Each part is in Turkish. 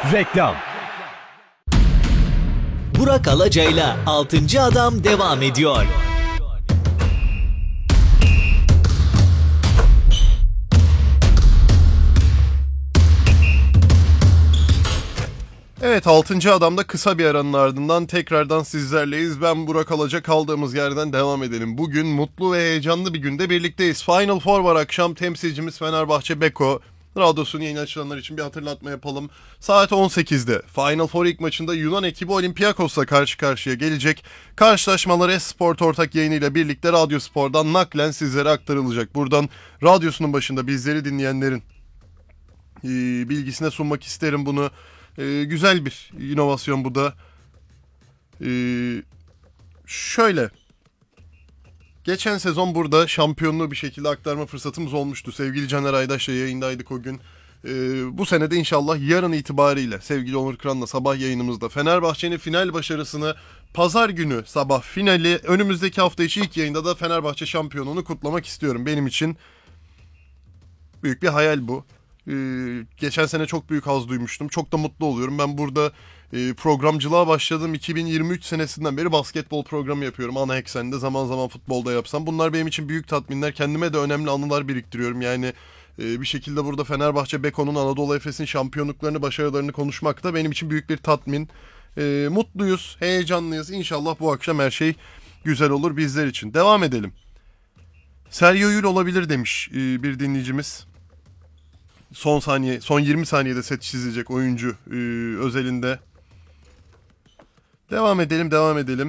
Reklam. Burak Alacay'la 6. Adam devam ediyor. Evet, 6. Adam'da kısa bir aranın ardından tekrardan sizlerleyiz. Ben Burak Alaca, kaldığımız yerden devam edelim. Bugün mutlu ve heyecanlı bir günde birlikteyiz. Final Four var akşam, temsilcimiz Fenerbahçe Beko. Radyosunu yeni açılanlar için bir hatırlatma yapalım. Saat 18'de Final Four ilk maçında Yunan ekibi Olympiakos'la karşı karşıya gelecek. Karşılaşmalar Esport ortak yayınıyla birlikte Radyo Spor'dan naklen sizlere aktarılacak. Buradan radyosunun başında bizleri dinleyenlerin bilgisine sunmak isterim bunu. Güzel bir inovasyon bu da. Şöyle. Geçen sezon burada şampiyonluğu bir şekilde aktarma fırsatımız olmuştu. Sevgili Caner Aydaş'la yayındaydık o gün. Bu sene de inşallah yarın itibariyle sevgili Onur Kıran'la sabah yayınımızda Fenerbahçe'nin final başarısını, pazar günü sabah finali, önümüzdeki hafta içi ilk yayında da Fenerbahçe şampiyonluğunu kutlamak istiyorum. Benim için büyük bir hayal bu. Geçen sene çok büyük haz duymuştum. Çok da mutlu oluyorum. Ben burada programcılığa başladığım 2023 senesinden beri basketbol programı yapıyorum. Ana eksende, zaman zaman futbolda yapsam. Bunlar benim için büyük tatminler. Kendime de önemli anılar biriktiriyorum. Yani bir şekilde burada Fenerbahçe Beko'nun, Anadolu Efes'in şampiyonluklarını, başarılarını konuşmak da benim için büyük bir tatmin. Mutluyuz, heyecanlıyız. İnşallah bu akşam her şey güzel olur bizler için. Devam edelim. Sergio Yul olabilir demiş bir dinleyicimiz. Son 20 saniyede set çizecek oyuncu özelinde. Devam edelim.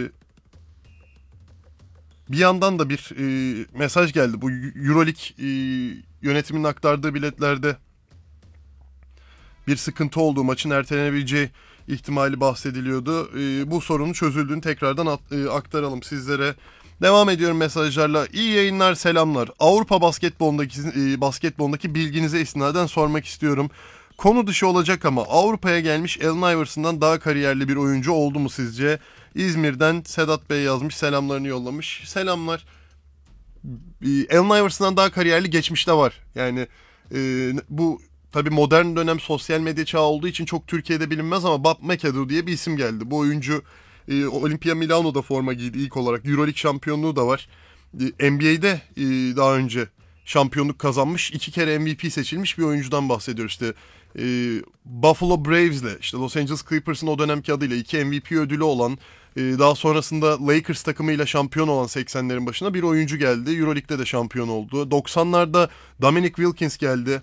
Bir yandan da bir mesaj geldi. Bu Euroleague yönetiminin aktardığı biletlerde bir sıkıntı olduğu, maçın ertelenebileceği ihtimali bahsediliyordu. Bu sorunun çözüldüğünü tekrardan aktaralım sizlere. Devam ediyorum mesajlarla. İyi yayınlar, selamlar. Avrupa basketbolundaki bilginize istinaden sormak istiyorum. Konu dışı olacak ama Avrupa'ya gelmiş Allen Iverson'dan daha kariyerli bir oyuncu oldu mu sizce? İzmir'den Sedat Bey yazmış, selamlarını yollamış. Selamlar. Allen Iverson'dan daha kariyerli geçmişte var. Yani bu tabii modern dönem sosyal medya çağı olduğu için çok Türkiye'de bilinmez ama Bob McAdoo diye bir isim geldi. Bu oyuncu Olimpia Milano'da forma giydi ilk olarak. Euroleague şampiyonluğu da var. NBA'de daha önce şampiyonluk kazanmış, 2 kere MVP seçilmiş bir oyuncudan bahsediyoruz. İşte Buffalo Braves'le, işte Los Angeles Clippers'ın o dönemki adıyla 2 MVP ödülü olan, daha sonrasında Lakers takımıyla şampiyon olan 80'lerin başına bir oyuncu geldi. Euroleague'de de şampiyon oldu. 90'larda Dominic Wilkins geldi.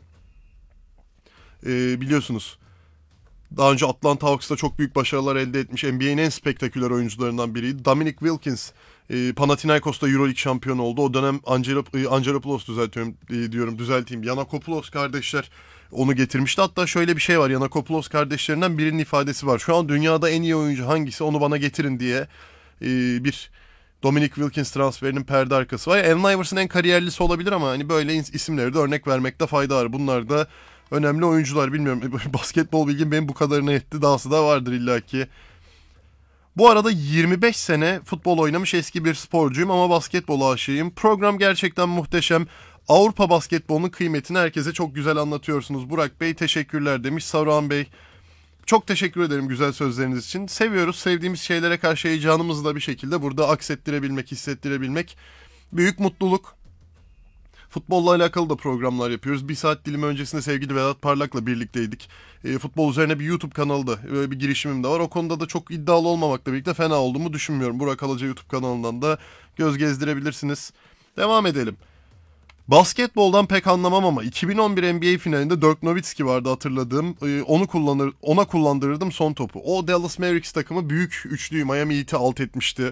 Biliyorsunuz. Daha önce Atlanta Hawks'ta çok büyük başarılar elde etmiş, NBA'nin en spektaküler oyuncularından biriydi. Dominic Wilkins, Panathinaikos'ta Euroleague şampiyonu oldu. O dönem Angelopoulos düzelteyim. Yanakopoulos kardeşler onu getirmişti. Hatta şöyle bir şey var, Yanakopoulos kardeşlerinden birinin ifadesi var. Şu an dünyada en iyi oyuncu hangisi, onu bana getirin diye bir Dominic Wilkins transferinin perde arkası var. Allen Iverson en kariyerlisi olabilir ama hani böyle isimleri de örnek vermekte fayda var. Bunlar da önemli oyuncular, bilmiyorum. Basketbol bilgim benim bu kadarına yetti. Dahası da vardır illaki. Bu arada 25 sene futbol oynamış eski bir sporcuyum ama basketbol aşığıyım. Program gerçekten muhteşem. Avrupa basketbolunun kıymetini herkese çok güzel anlatıyorsunuz. Burak Bey teşekkürler demiş. Saruhan Bey, çok teşekkür ederim güzel sözleriniz için. Seviyoruz. Sevdiğimiz şeylere karşı heyecanımızı da bir şekilde burada aksettirebilmek, hissettirebilmek büyük mutluluk. Futbolla alakalı da programlar yapıyoruz. Bir saat dilimi öncesinde sevgili Vedat Parlak'la birlikteydik. Futbol üzerine bir YouTube kanalı da, böyle bir girişimim de var. O konuda da çok iddialı olmamakla birlikte fena olduğumu düşünmüyorum. Burak Alaca YouTube kanalından da göz gezdirebilirsiniz. Devam edelim. Basketboldan pek anlamam ama 2011 NBA finalinde Dirk Nowitzki vardı hatırladığım. Ona kullandırırdım son topu. O Dallas Mavericks takımı büyük üçlüyü Miami Heat'i alt etmişti.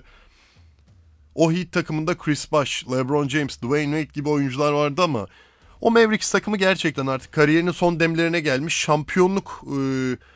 O Heat takımında Chris Bosh, LeBron James, Dwayne Wade gibi oyuncular vardı ama o Mavericks takımı gerçekten artık kariyerinin son demlerine gelmiş, şampiyonluk